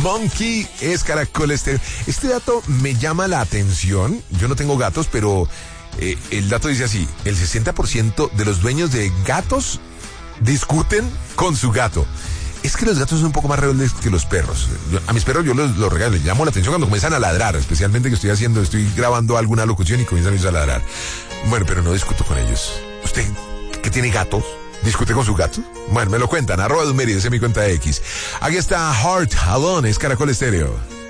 Monkey es Caracol Estéreo. Este dato me llama la atención. Yo no tengo gatos, pero el dato dice así: el 60% de los dueños de gatos discuten con su gato. Es que los gatos son un poco más rebeldes que los perros. A mis perros yo los regalo, les llamo la atención cuando comienzan a ladrar, especialmente que estoy grabando alguna locución y comienzan a ladrar. Bueno, pero no discuto con ellos. ¿Usted que tiene gatos? ¿Discute con su gato? Bueno, me lo cuentan, @Dumeri, esa es mi cuenta X. Aquí está Heart Alone, es Caracol Estéreo.